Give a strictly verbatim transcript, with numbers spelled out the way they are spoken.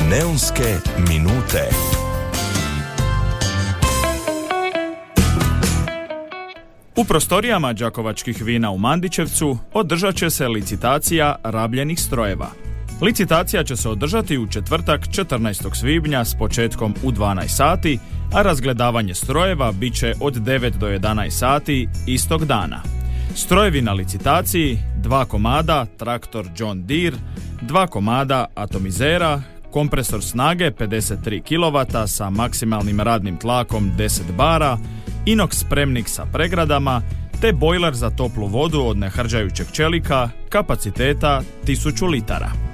Neonske minute. U prostorijama Đakovačkih vina u Mandićevcu održat će se licitacija rabljenih strojeva. Licitacija će se održati u četvrtak četrnaestog svibnja s početkom u dvanaest sati, a razgledavanje strojeva bit će od devet do jedanaest sati istog dana. Strojevi na licitaciji: dva komada traktor John Deere, dva komada atomizera, kompresor snage pedeset tri kilovata sa maksimalnim radnim tlakom deset bara, inox spremnik sa pregradama te bojler za toplu vodu od nehrđajućeg čelika kapaciteta tisuću litara.